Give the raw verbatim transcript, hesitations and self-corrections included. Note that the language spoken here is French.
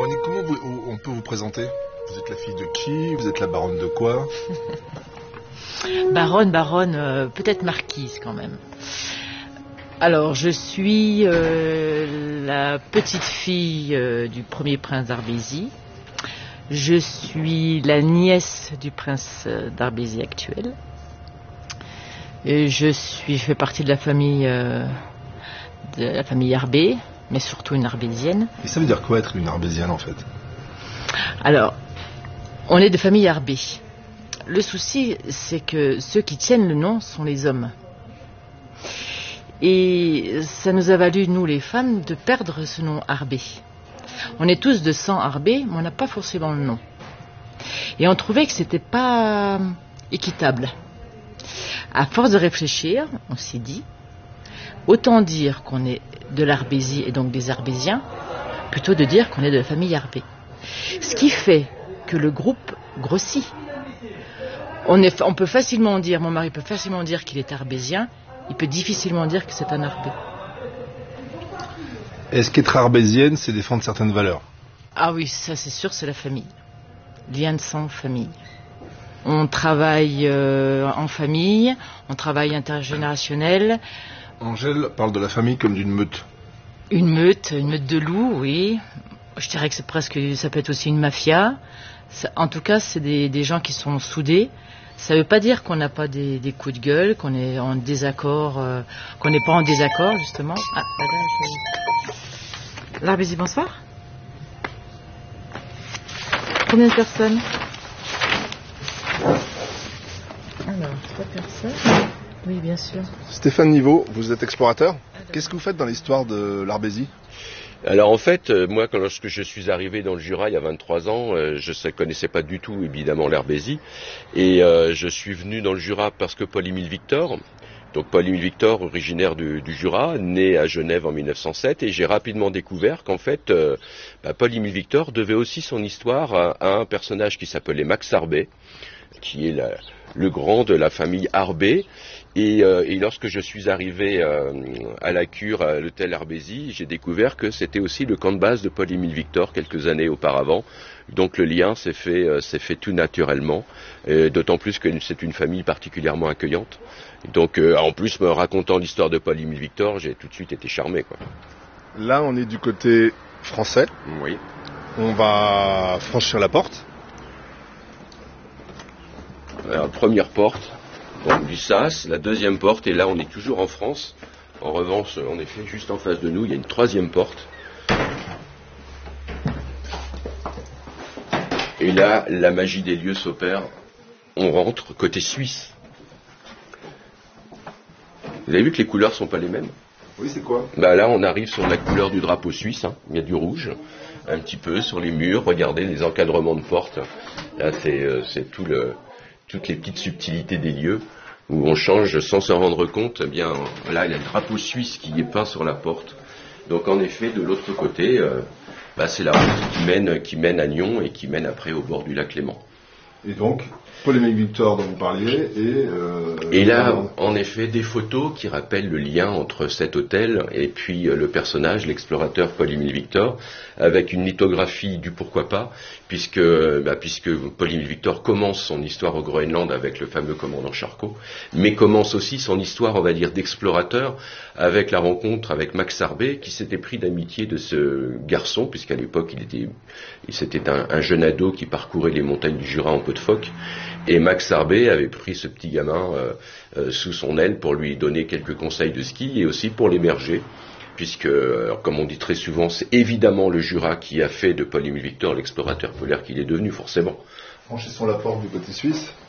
Véronique, comment vous, on peut vous présenter? Vous êtes la fille de qui? Vous êtes la baronne de quoi? Baronne, baronne, euh, peut-être marquise quand même. Alors, je suis euh, la petite fille euh, du premier prince d'Arbésie. Je suis la nièce du prince d'Arbésie actuel. Et je suis, je fais partie de la famille, euh, de la famille Arbé, mais surtout une arbésienne. Et ça veut dire quoi être une arbésienne en fait? Alors, on est de famille Arbé. Le souci, c'est que ceux qui tiennent le nom sont les hommes. Et ça nous a valu, nous les femmes, de perdre ce nom Arbé. On est tous de sang Arbé, mais on n'a pas forcément le nom. Et on trouvait que c'était pas équitable. À force de réfléchir, on s'est dit, autant dire qu'on est de l'Arbésie et donc des Arbésiens, plutôt de dire qu'on est de la famille Arbé. Ce qui fait que le groupe grossit. On, est, on peut facilement dire, mon mari peut facilement dire qu'il est arbésien, il peut difficilement dire que c'est un Arbé. Est-ce qu'être arbésienne, c'est défendre certaines valeurs? Ah oui, ça c'est sûr, c'est la famille. Lien de sang, famille. On travaille euh, en famille, on travaille intergénérationnel. Angèle parle de la famille comme d'une meute. Une meute, une meute de loups, oui. Je dirais que c'est presque, ça peut être aussi une mafia. Ça, en tout cas, c'est des, des gens qui sont soudés. Ça ne veut pas dire qu'on n'a pas des, des coups de gueule, qu'on est en désaccord, euh, qu'on n'est pas en désaccord, justement. Ah, là, je... L'Arbésie, bonsoir. Combien de personnes? Alors, trois personnes. Oui, bien sûr. Stéphane Niveau, vous êtes explorateur. Qu'est-ce que vous faites dans l'histoire de l'Arbésie? Alors en fait, euh, moi, quand, lorsque je suis arrivé dans le Jura il y a vingt-trois ans, euh, je ne connaissais pas du tout évidemment l'Arbésie. Et euh, je suis venu dans le Jura parce que Paul-Émile Victor, donc Paul-Émile Victor, originaire du, du Jura, né à Genève en mille neuf cent sept, et j'ai rapidement découvert qu'en fait, euh, bah, Paul-Émile Victor devait aussi son histoire à, à un personnage qui s'appelait Max Arbé, qui est la, le grand de la famille Arbé. Et, euh, et lorsque je suis arrivé euh, à la cure, à l'hôtel Arbésie, j'ai découvert que c'était aussi le camp de base de Paul-Émile Victor quelques années auparavant. Donc le lien s'est fait, euh, s'est fait tout naturellement, euh, d'autant plus que c'est une famille particulièrement accueillante. Donc euh, en plus, me racontant l'histoire de Paul-Émile Victor, j'ai tout de suite été charmé, quoi. Là, on est du côté français. Oui. On va franchir la porte. Alors, première porte. Donc, du Sas, la deuxième porte, et là on est toujours en France. En revanche, en effet, juste en face de nous, il y a une troisième porte. Et là, la magie des lieux s'opère. On rentre côté suisse. Vous avez vu que les couleurs sont pas les mêmes? Oui, c'est quoi? Bah là, on arrive sur la couleur du drapeau suisse. Hein. Il y a du rouge, un petit peu sur les murs. Regardez les encadrements de portes. Là, c'est, euh, c'est tout le... toutes les petites subtilités des lieux, où on change sans s'en rendre compte. Eh bien, là, il y a le drapeau suisse qui est peint sur la porte. Donc, en effet, de l'autre côté, euh, bah, c'est la route qui mène, qui mène à Nyon et qui mène après au bord du lac Léman. Et donc, Paul-Émile Victor dont vous parliez, et... Euh, et là, en effet, des photos qui rappellent le lien entre cet hôtel et puis euh, le personnage, l'explorateur Paul-Émile Victor, avec une lithographie du pourquoi pas, puisque, bah, puisque Paul-Émile Victor commence son histoire au Groenland avec le fameux commandant Charcot, mais commence aussi son histoire, on va dire, d'explorateur, avec la rencontre avec Max Arbé, qui s'était pris d'amitié de ce garçon, puisqu'à l'époque, il était, c'était un, un jeune ado qui parcourait les montagnes du Jura en peau de phoque. Et Max Arbé avait pris ce petit gamin euh, euh, sous son aile pour lui donner quelques conseils de ski et aussi pour l'héberger, puisque, alors, comme on dit très souvent, c'est évidemment le Jura qui a fait de Paul-Émile Victor l'explorateur polaire qu'il est devenu, forcément. Franchissons la porte du côté suisse.